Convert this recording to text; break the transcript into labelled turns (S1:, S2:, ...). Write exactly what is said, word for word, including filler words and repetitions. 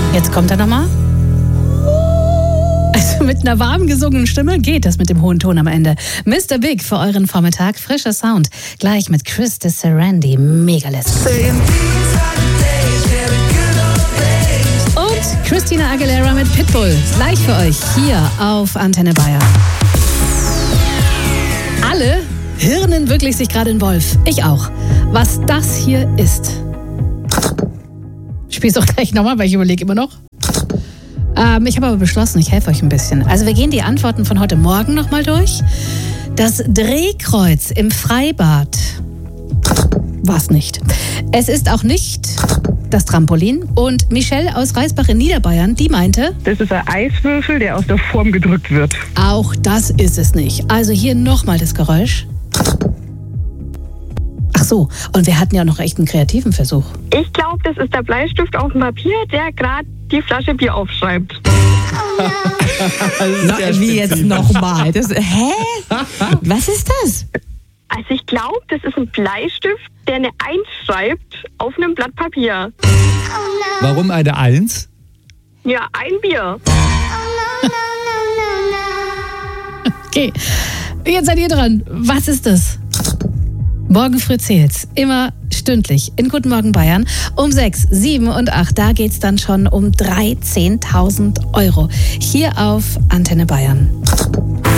S1: Jetzt kommt er nochmal. Also mit einer warm gesungenen Stimme geht das mit dem hohen Ton am Ende. Mister Big für euren Vormittag. Frischer Sound. Gleich mit Chris de Sarandi. Mega lässig. Und Christina Aguilera mit Pitbull. Gleich für euch hier auf Antenne Bayern. Alle hirnen wirklich sich gerade in Wolf. Ich auch. Was das hier ist. Ich spiele es auch gleich nochmal, weil ich überlege immer noch. Ähm, ich habe aber beschlossen, ich helfe euch ein bisschen. Also wir gehen die Antworten von heute Morgen nochmal durch. Das Drehkreuz im Freibad war es nicht. Es ist auch nicht das Trampolin. Und Michelle aus Reisbach in Niederbayern, die meinte...
S2: Das ist ein Eiswürfel, der aus der Form gedrückt wird.
S1: Auch das ist es nicht. Also hier nochmal das Geräusch. Ach so, und wir hatten ja noch echt einen kreativen Versuch.
S2: Ich glaube, das ist der Bleistift auf dem Papier, der gerade die Flasche Bier aufschreibt.
S3: Na, wie jetzt nochmal? Das, hä? Was ist das?
S2: Also ich glaube, das ist ein Bleistift, der eine Eins schreibt auf einem Blatt Papier.
S4: Warum eine Eins?
S2: Ja, ein Bier.
S1: Okay, jetzt seid ihr dran. Was ist das? Morgen früh zählt's. Immer stündlich in Guten Morgen Bayern um sechs, sieben und acht. Da geht's dann schon um dreizehntausend Euro. Hier auf Antenne Bayern.